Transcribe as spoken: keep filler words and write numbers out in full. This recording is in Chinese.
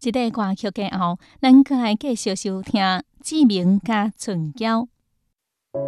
这个歌曲过后，咱搁来继续收听志明甲春娇